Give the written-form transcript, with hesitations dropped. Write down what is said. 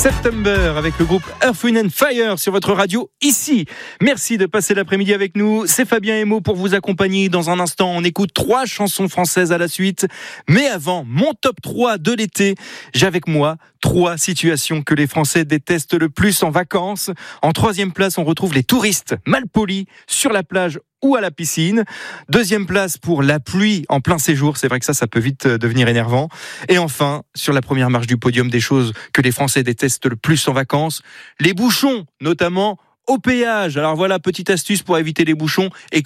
September avec le groupe Earth, Wind & Fire sur votre radio ici. Merci de passer l'après-midi avec nous. C'est Fabien Emo pour vous accompagner. Dans un instant, on écoute 3 chansons françaises à la suite. Mais avant, mon top 3 de l'été, j'ai avec moi 3 situations que les Français détestent le plus en vacances. En 3e place, on retrouve les touristes malpolis sur la plage ou à la piscine. 2e place pour la pluie en plein séjour. C'est vrai que ça peut vite devenir énervant. Et enfin, sur la première marche du podium des choses que les Français détestent le plus en vacances, les bouchons, notamment au péage. Alors voilà, petite astuce pour éviter les bouchons.